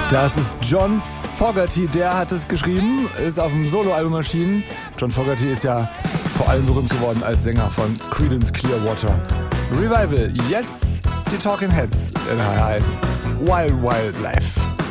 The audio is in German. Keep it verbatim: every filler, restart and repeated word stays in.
Das ist John Fogerty, der hat es geschrieben, ist auf dem Soloalbum erschienen. John Fogerty ist ja vor allem berühmt geworden als Sänger von Creedence Clearwater Revival. Jetzt die Talking Heads in H R eins Wild Wild Life.